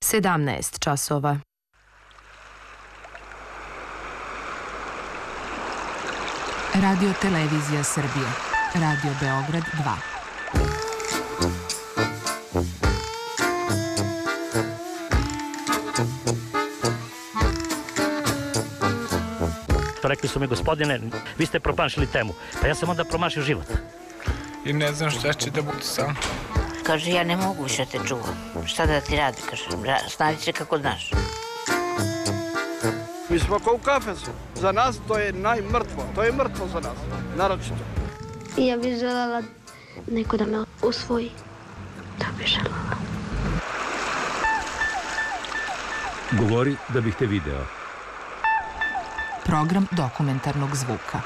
17 časova. Radio Televizija Srbije. Radio Beograd 2. Rekli su mi, gospodine, vi ste promašili temu. Pa ja sam onda promašio život. I ne znam šta će da bude sam. Kaže, ja ne mogu više te čuvam. Šta da ti radi, kaže, snađi se kako znaš. Mi smo kao u kafesu. Za nas to je najmrtvo. To je mrtvo za nas, naročito. Ja bih želela neko da me usvoji. To bih želela. Govori da bih te video. Program dokumentarnog zvuka.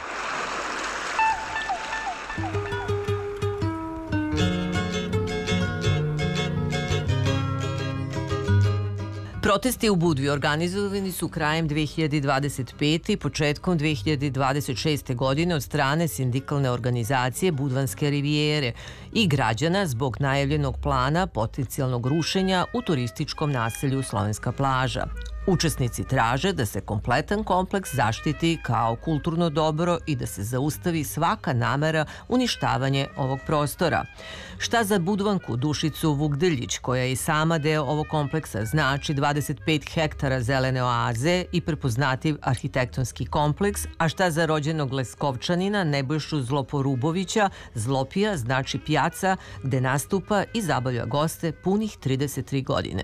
Protesti u Budvi organizovani su krajem 2025. i početkom 2026. godine od strane sindikalne organizacije Budvanske rivijere i građana zbog najavljenog plana potencijalnog rušenja u turističkom naselju Slovenska plaža. Učesnici traže da se kompletan kompleks zaštiti kao kulturno dobro i da se zaustavi svaka namera uništavanje ovog prostora. Šta za Budvanku Dušicu Vukdiljić, koja je i sama deo ovog kompleksa, znači 25 hektara zelene oaze i prepoznativ arhitektonski kompleks, a šta za rođenog Leskovčanina Nebojšu Zloporubovića, Zlopija znači pijaca gde nastupa i zabavlja goste punih 33 godine.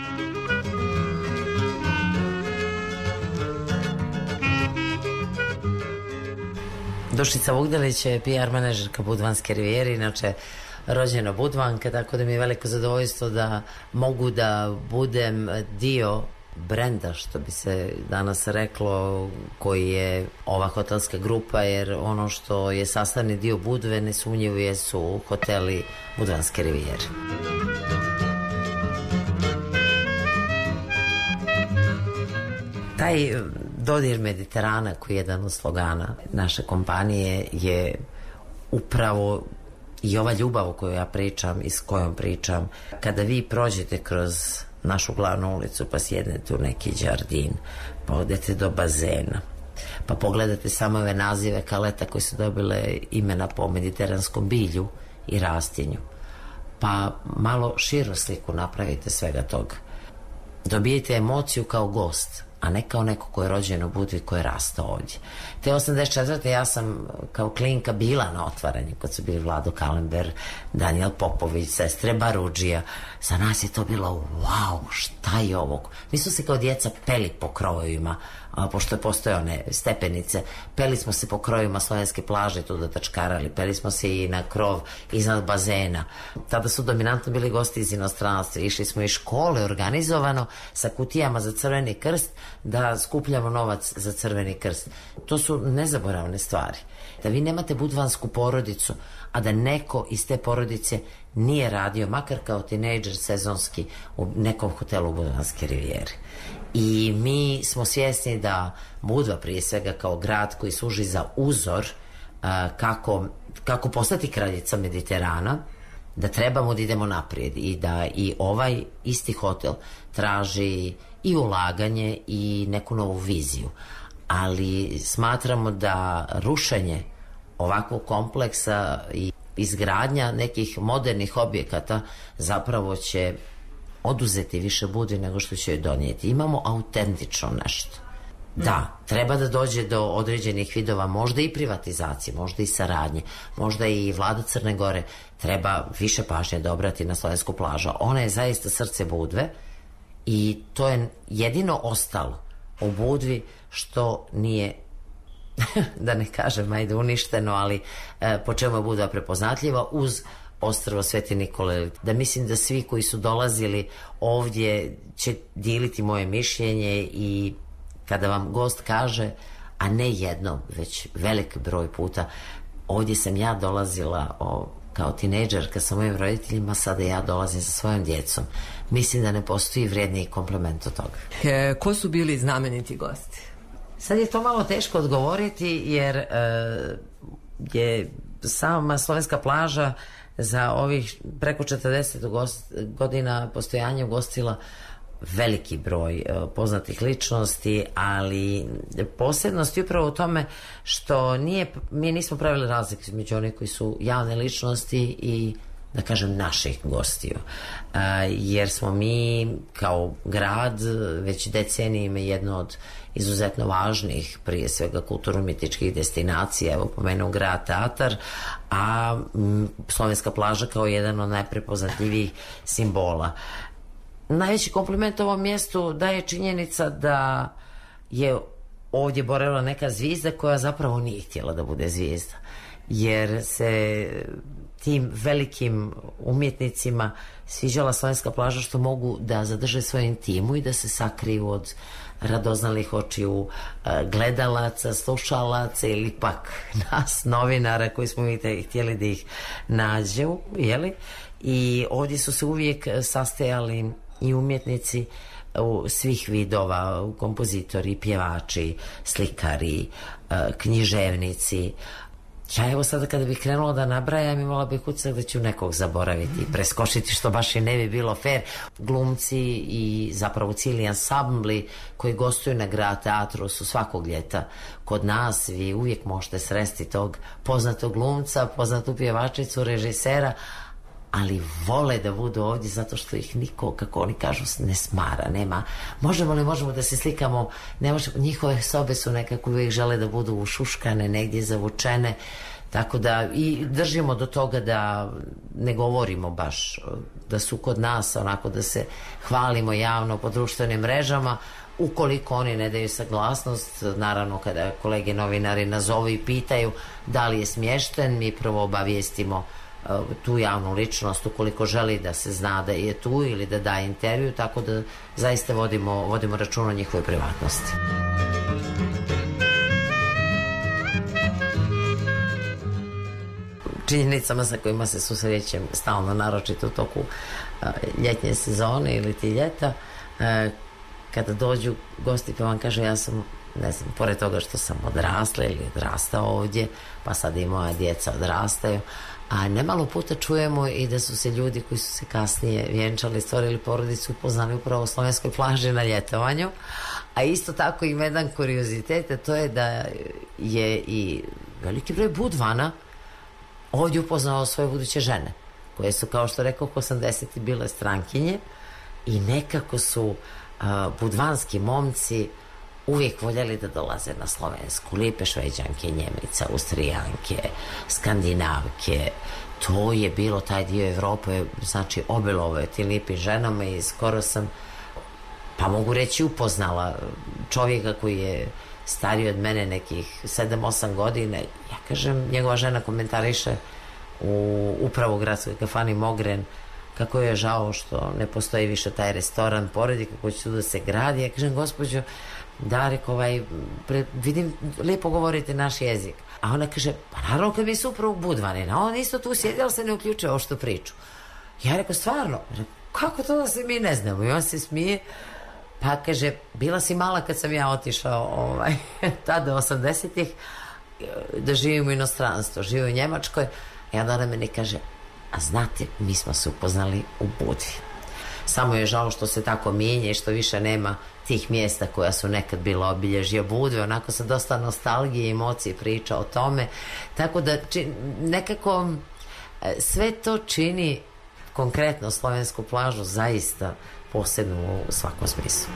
Dušica Vukdilić je PR menadžerka Budvanske rivijere, inače rođena Budvanka, tako da mi je veliko zadovoljstvo da mogu da budem dio brenda, što bi se danas reklo, koji je ova hotelska grupa, jer ono što je sastavni dio Budve nesumnjivo su hoteli Budvanske rivijere. Taj dodir Mediterana, koji je jedan od slogana naše kompanije, je upravo i ova ljubav o kojoj ja pričam i s kojom pričam. Kada vi prođete kroz našu glavnu ulicu pa sjednete u neki đardin, pa odete do bazena, pa pogledate samo ove nazive kaleta koje su dobile imena po mediteranskom bilju i rastinju, pa malo širu sliku napravite svega toga, dobijete emociju kao gost, a ne kao neko ko je rođen u Budvi, ko je rastao ovdje. Te 84. ja sam kao klinka bila na otvaranju, kad su bili Vlado Kalember, Danijel Popović, sestre Barudžija. Za nas je to bilo wow, šta je ovo? Mi smo se kao djeca peli po krovovima, pošto je postoje one stepenice, peli smo se po krovovima Slovenske plaže, tu da tačkarali, peli smo se i na krov iznad bazena. Tada su dominantno bili gosti iz inostranstva, išli smo iz škole organizovano sa kutijama za Crveni krst da skupljamo novac za Crveni krst. To su nezaboravne stvari. Da vi nemate budvansku porodicu, a da neko iz te porodice nije radio, makar kao tinejdžer sezonski, u nekom hotelu Budvanske rivijere. I mi smo svjesni da Budva, prije svega kao grad koji služi za uzor kako postati kraljica Mediterana, da trebamo da idemo naprijed i da i ovaj isti hotel traži i ulaganje i neku novu viziju. Ali smatramo da rušenje ovakvog kompleksa i izgradnja nekih modernih objekata zapravo će oduzeti više Budvi nego što će joj donijeti. Imamo autentično nešto. Da, treba da dođe do određenih vidova, možda i privatizacije, možda i saradnje, možda i vlada Crne Gore treba više pažnje da obrati na Slovensku plažu. Ona je zaista srce Budve i to je jedino ostalo u Budvi što nije da ne kažem ajde uništeno, ali po čemu je Budva prepoznatljiva uz ostrvo Sveti Nikole. Da mislim da svi koji su dolazili ovdje će dijeliti moje mišljenje i kada vam gost kaže, a ne jednom, već velik broj puta, ovdje sam ja dolazila kao tinejdžerka sa mojim roditeljima, sada ja dolazim sa svojom djecom. Mislim da ne postoji vrijedniji komplement od toga. Ko su bili znameniti gosti? Sad je to malo teško odgovoriti jer je sama Slovenska plaža za ovih preko 40 godina postojanja ugostila veliki broj poznatih ličnosti, ali posebnost je upravo u tome što mi nismo pravili razliku između onih koji su javne ličnosti i, da kažem, naših gostiju. Jer smo mi kao grad već decenijima jedno od izuzetno važnih, prije svega kulturno-umjetničkih destinacija, evo pomenuo grad teatar, a Slovenska plaža kao jedan od najprepoznatljivijih simbola. Najveći kompliment ovom mjestu daje činjenica da je ovdje boravila neka zvijezda koja zapravo nije htjela da bude zvijezda, jer se tim velikim umjetnicima sviđala Slovenska plaža što mogu da zadrže svoju intimu i da se sakriju od radoznalih očiju gledalaca, slušalaca ili pak nas novinara koji smo htjeli da ih nađu, jeli? I ovdje su se uvijek sastajali i umjetnici svih vidova, kompozitori, pjevači, slikari, književnici. Ja evo sada kada bih krenula da nabrajam, imala bih utisak da ću nekog zaboraviti i preskočiti, što baš i ne bi bilo fair. Glumci i zapravo cijeli ansambli koji gostuju na grad teatru su svakog ljeta kod nas. Vi uvijek možete sresti tog poznatog glumca, poznatu pjevačicu, režisera, ali vole da budu ovdje zato što ih niko, kako oni kažu, ne smara, nema. Možemo da se slikamo, ne možemo, njihove sobe su nekako, uvijek žele da budu ušuškane, negdje zavučene, tako da i držimo do toga da ne govorimo baš da su kod nas, onako da se hvalimo javno po društvenim mrežama, ukoliko oni ne daju saglasnost. Naravno, kada kolege novinari nazovu i pitaju da li je smješten, mi prvo obavijestimo tu javnu ličnost ukoliko želi da se zna da je tu ili da daje intervju, tako da zaista vodimo računa o njihovoj privatnosti. Činjenicama sa kojima se susrećem stalno, naročito u toku ljetnje sezone ili ti ljeta, kada dođu gosti pa vam kaže, ja sam, ne znam, pored toga što sam odrasla ili odrastao ovdje, pa sad i moja djeca odrastaju, a nemalo puta čujemo i da su se ljudi koji su se kasnije vjenčali, stvorili porodicu, upoznali upravo u Slovenskoj plaži na ljetovanju. A isto tako ima jedan kuriozitet, a to je da je i veliki broj Budvana ovdje upoznao svoje buduće žene, koje su, kao što rekao, 80. bile strankinje, i nekako su budvanski momci uvijek voljeli da dolaze na Slovensku. Lijepe Šveđanke, Njemice, Austrijanke, Skandinavke. To je bilo, taj dio Evrope, znači obilovo je ti lijepim ženama, i skoro sam, pa mogu reći, upoznala čovjeka koji je stariji od mene nekih 7-8 godina. Ja kažem, njegova žena komentariše upravo u gradskoj kafani Mogren kako je žao što ne postoji više taj restoran poredi, kako će tu da se gradi. Ja kažem, gospođo, da, rekao, vidim, lijepo govorite naš jezik. A ona kaže, pa naravno, kad mi je suprug Budvanina, on isto tu sjedi, ali se ne uključuje ovo što priču. Ja rekao, stvarno? Kako to da se mi ne znamo? I on se smije, pa kaže, bila si mala kad sam ja otišao tada 80-ih da živim u inostranstvu, živim u Njemačkoj. I onda ona meni kaže, a znate, mi smo se upoznali u Budvi. Samo je žao što se tako mijenja i što više nema tih mjesta koja su nekad bila obilježja Budve. Onako sa dosta nostalgije i emocije priča o tome. Tako da nekako sve to čini konkretno Slovensku plažu zaista posebnu u svakom smislu.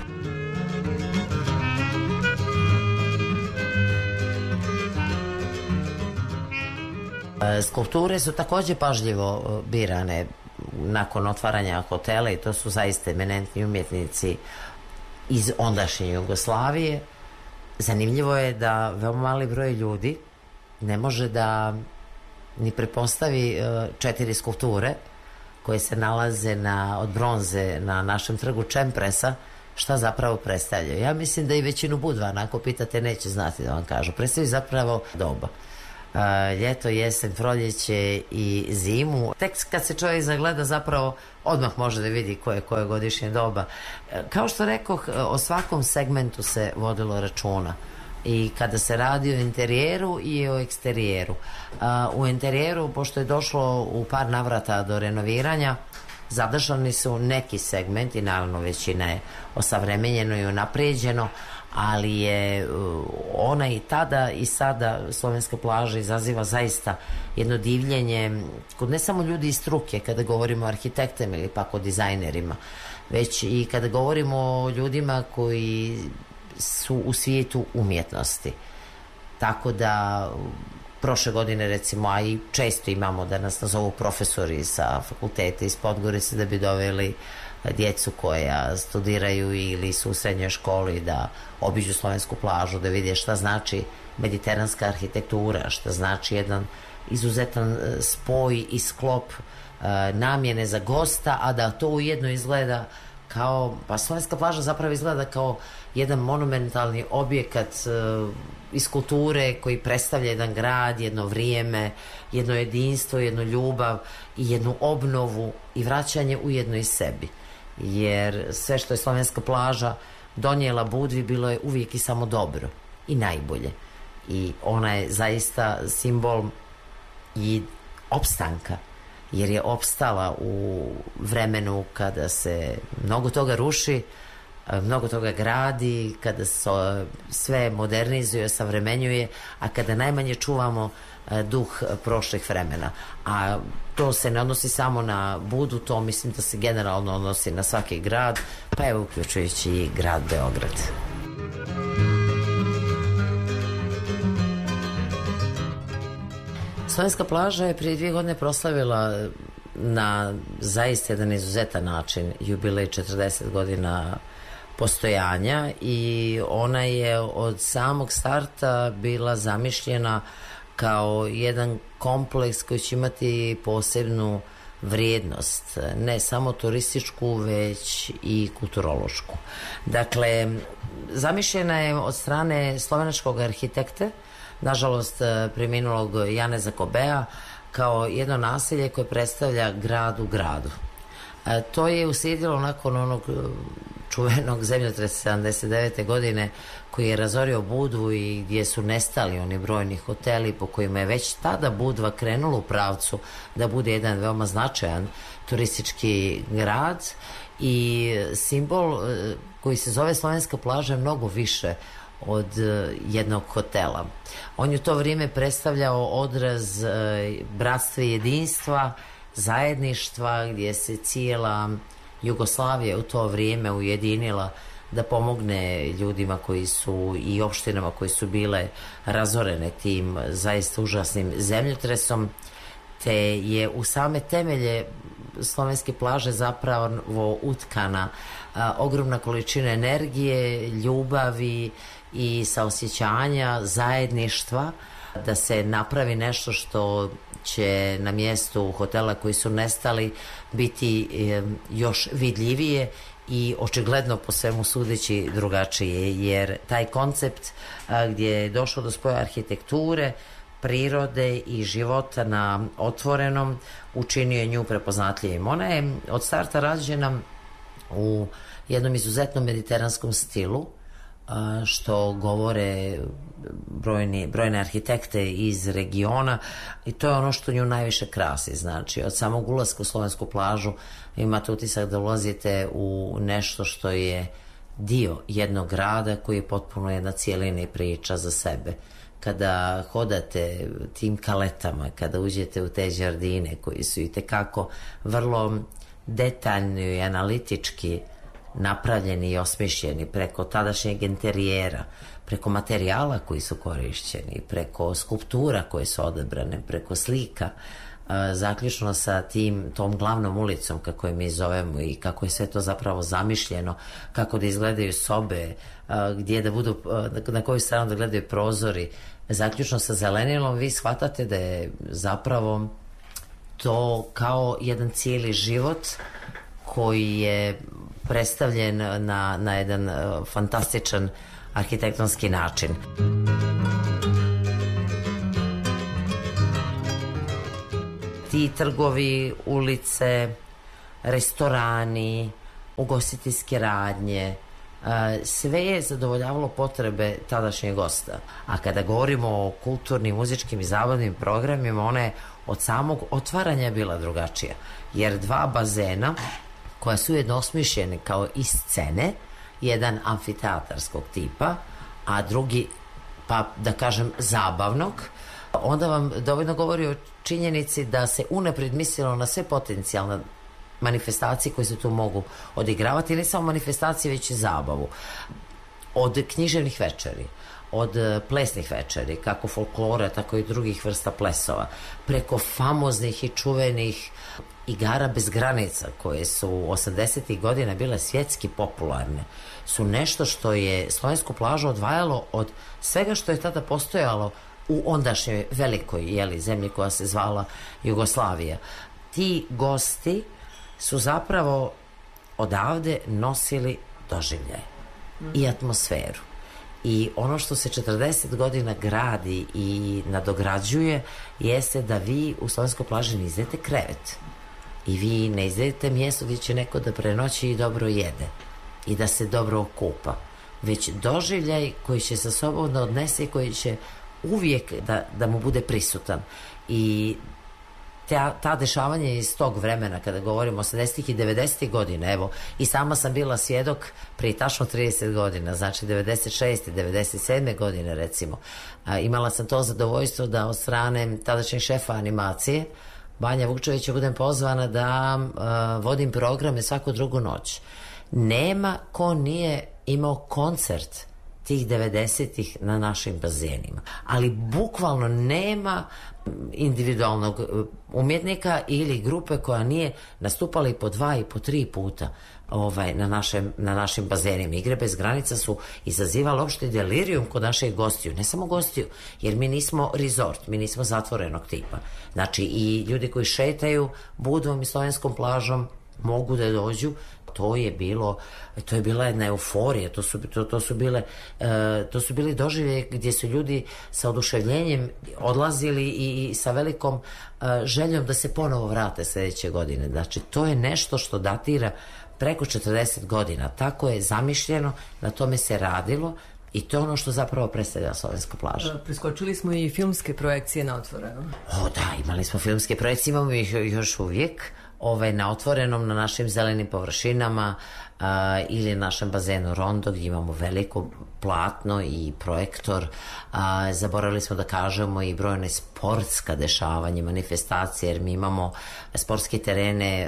Skulpture su također pažljivo birane nakon otvaranja hotela, i to su zaista eminentni umjetnici iz ondašnje Jugoslavije. Zanimljivo je da veoma mali broj ljudi ne može da ni prepostavi 4 skulpture koje se nalaze od bronze na našem trgu Čempresa, šta zapravo predstavljaju. Ja mislim da i većinu Budvana, ako pitate, neće znati da vam kažu. Predstavljaju zapravo doba. Ljeto, jesen, proljeće i zimu. Tek kad se čovjek zagleda, zapravo odmah može da vidi koje godišnje doba. Kao što rekoh, o svakom segmentu se vodilo računa, i kada se radi o interijeru i o eksterijeru. U interijeru, pošto je došlo u par navrata do renoviranja, Zadržani su neki segmenti, naravno većina je osavremenjeno i unapređeno, ali je ona i tada i sada slovenska plaža izaziva zaista jedno divljenje kod ne samo ljudi iz struke, kada govorimo o arhitektima ili pak o dizajnerima, već i kada govorimo o ljudima koji su u svijetu umjetnosti. Tako da prošle godine recimo, a i često imamo da nas nazovu profesori sa fakulteta iz Podgorice da bi doveli djecu koja studiraju ili su u srednjoj školi da obiđu slovensku plažu, da vide šta znači mediteranska arhitektura, šta znači jedan izuzetan spoj i sklop namjene za gosta, a da to ujedno izgleda kao, pa slovenska plaža zapravo izgleda kao jedan monumentalni objekat iz kulture koji predstavlja jedan grad, jedno vrijeme, jedno jedinstvo, jednu ljubav i jednu obnovu i vraćanje ujedno i sebi. Jer sve što je slovenska plaža donijela Budvi bilo je uvijek i samo dobro i najbolje. I ona je zaista simbol i opstanka, jer je opstala u vremenu kada se mnogo toga ruši, mnogo toga gradi, kada se sve modernizuje, savremenjuje, a kada najmanje čuvamo duh prošlih vremena. A to se ne odnosi samo na Budu, to mislim da se generalno odnosi na svaki grad, pa evo uključujući i grad Beograd. Slovenska plaža je prije 2 godine proslavila na zaista jedan izuzetan način jubilej 40 godina postojanja i ona je od samog starta bila zamišljena kao jedan kompleks koji će imati posebnu vrijednost, ne samo turističku, već i kulturološku. Dakle, zamišljena je od strane slovenačkog arhitekte, nažalost preminulog Janeza Kobea, kao jedno naselje koje predstavlja grad u gradu. To je uslijedilo nakon onog čuvenog zemljotresa 79. godine koji je razorio Budvu i gdje su nestali oni brojni hoteli po kojima je već tada Budva krenula u pravcu da bude jedan veoma značajan turistički grad i simbol koji se zove Slovenska plaža je mnogo više od jednog hotela. On je u to vrijeme predstavljao odraz bratstva i jedinstva, zajedništva, gdje se cijela Jugoslavija u to vrijeme ujedinila da pomogne ljudima koji su i opštinama koje su bile razorene tim zaista užasnim zemljotresom, te je u same temelje slovenske plaže zapravo utkana ogromna količina energije, ljubavi i saosjećanja, zajedništva, da se napravi nešto što će na mjestu hotela koji su nestali biti još vidljivije i očigledno po svemu sudeći drugačije, jer taj koncept gdje je došlo do spoja arhitekture, prirode i života na otvorenom učinio je nju prepoznatljivim. Ona je od starta rađena u jednom izuzetnom mediteranskom stilu, što govore brojne arhitekte iz regiona i to je ono što nju najviše krasi. Znači, od samog ulaska u slovensku plažu imate utisak da ulazite u nešto što je dio jednog grada koji je potpuno jedna cijelina i priča za sebe. Kada hodate tim kaletama, kada uđete u te đardine koji su itekako vrlo detaljno i analitički napravljeni i osmišljeni preko tadašnjeg interijera, preko materijala koji su korišćeni, preko skulptura koje su odabrane, preko slika, zaključno sa tom glavnom ulicom kako je mi zovemo i kako je sve to zapravo zamišljeno, kako da izgledaju sobe, gdje da budu, na koju stranu da gledaju prozori, zaključno sa zelenilom, vi shvatate da je zapravo to kao jedan cijeli život koji je predstavljen na jedan fantastičan arhitektonski način. Ti trgovi, ulice, restorani, ugostiteljske radnje, sve je zadovoljavalo potrebe tadašnjeg gosta. A kada govorimo o kulturnim, muzičkim i zabavnim programima, ona je od samog otvaranja bila drugačija. Jer dva bazena koja su ujedno osmišljeni kao i scene, jedan amfiteatarskog tipa, a drugi, pa da kažem, zabavnog, onda vam dovoljno govori o činjenici da se unaprijed mislilo na sve potencijalne manifestacije koje se tu mogu odigravati, ne samo manifestacije, već i zabavu. Od književnih večeri, od plesnih večeri, kako folklora, tako i drugih vrsta plesova, preko famoznih i čuvenih igara bez granica, koje su 80. godina bile svjetski popularne, su nešto što je slovensku plažu odvajalo od svega što je tada postojalo u ondašnjoj velikoj zemlji koja se zvala Jugoslavija. Ti gosti su zapravo odavde nosili doživljaj i atmosferu. I ono što se 40 godina gradi i nadograđuje jeste da vi u slovenskoj plaži ne izdajete krevet i vi ne izdajete mjesto gdje će neko da prenoći i dobro jede i da se dobro okupa, već doživljaj koji će sa sobom da odnese i koji će uvijek da mu bude prisutan. I ta dešavanja iz tog vremena, kada govorimo 80. i 90. godina, evo, i sama sam bila svjedok prije tačno 30 godina, znači 96. i 97. godine recimo. Imala sam to zadovoljstvo da od strane tadašnjeg šefa animacije Banja Vukčevića budem pozvana da vodim programe svaku drugu noć. Nema ko nije imao koncert tih 90-ih na našim bazenima. Ali bukvalno nema individualnog umjetnika ili grupe koja nije nastupala i po 2 i po 3 puta na našim bazenima. Igre bez granica su izazivali opšte delirijum kod naših gostiju, ne samo gostiju, jer mi nismo resort, mi nismo zatvorenog tipa. Znači i ljudi koji šetaju Budvom i slovenskom plažom mogu da dođu. To je bila jedna euforija, to su bili doživlje gdje su ljudi sa oduševljenjem odlazili i sa velikom željom da se ponovo vrate sljedeće godine. Znači to je nešto što datira preko 40 godina. Tako je zamišljeno, na tome se radilo i to je ono što zapravo predstavlja slovenska plaža. Preskočili smo i filmske projekcije na otvorenom. Da, imali smo filmske projekcije, imamo ih još uvijek. Na otvorenom, na našim zelenim površinama ili našem bazenu Rondo gdje imamo veliko platno i projektor. Zaboravili smo da kažemo i brojne sportska dešavanja, manifestacije, jer mi imamo sportske terene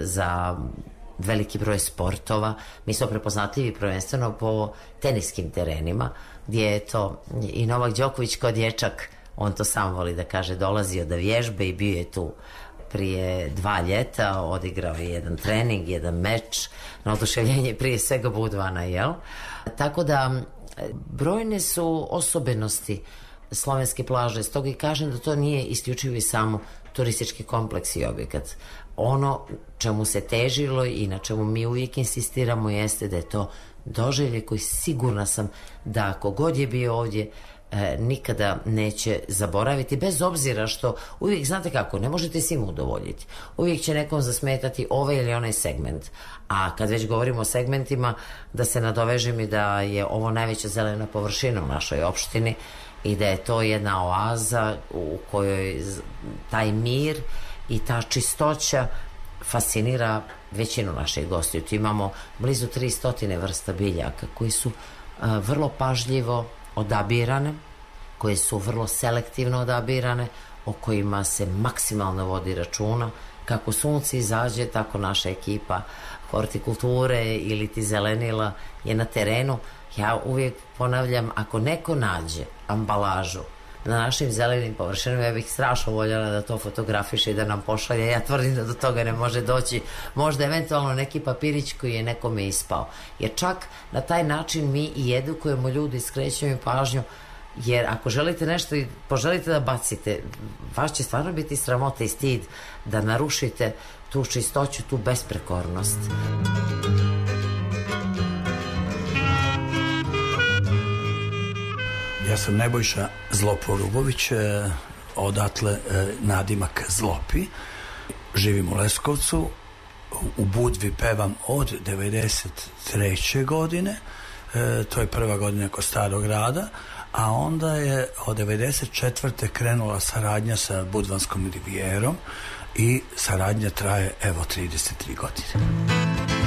za veliki broj sportova. Mi smo prepoznatljivi prvenstveno po teniskim terenima gdje je to i Novak Đoković kao dječak, on to sam voli da kaže, dolazio da vježbe i bio je tu prije 2 ljeta, odigrao je jedan trening, jedan meč, na oduševljenje prije svega Budvana, jel? Tako da brojne su osobenosti slovenske plaže, stoga i kažem da to nije isključivo i samo turistički kompleks i objekat. Ono čemu se težilo i na čemu mi uvijek insistiramo jeste da je to doživlje koji sigurna sam da ako god je bio ovdje nikada neće zaboraviti, bez obzira što uvijek, znate kako, ne možete svima udovoljiti. Uvijek će nekom zasmetati ovaj ili onaj segment. A kad već govorimo o segmentima, da se nadovežem i da je ovo najveća zelena površina u našoj opštini i da je to jedna oaza u kojoj taj mir i ta čistoća fascinira većinu naših gostiju. Tu imamo blizu 300 vrsta biljaka koji su vrlo pažljivo odabirane, koje su vrlo selektivno odabirane, o kojima se maksimalno vodi računa. Kako sunce izađe, tako naša ekipa hortikulture ili ti zelenila je na terenu. Ja uvijek ponavljam, ako neko nađe ambalažu na našim zelenim površinama, ja bih strašno voljela da to fotografiše i da nam pošalje. Ja tvrdim da do toga ne može doći. Možda eventualno neki papirić koji je nekome ispao. Jer čak na taj način mi i edukujemo ljudi, skrećemo im pažnju, jer ako želite nešto i poželite da bacite, vaš će stvarno biti sramota i stid da narušite tu čistoću, tu besprekornost. Ja sam Nebojša Zlopolubović, odatle nadimak Zlopi. Živim u Leskovcu, u Budvi pevam od 93. godine, to je prva godina kod Starog grada, a onda je od 94. krenula saradnja sa Budvanskom rivijerom i saradnja traje evo 33 godine.